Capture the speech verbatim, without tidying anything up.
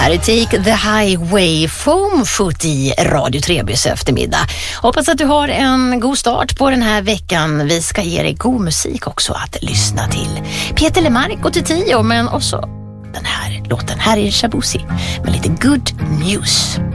Här är Take the Highway, Foamfoot i Radio Trebys eftermiddag. Hoppas att du har en god start på den här veckan. Vi ska ge dig god musik också att lyssna till. Peter Lemark och Tio, men också den här låten. Här är Shabuzi med lite good news.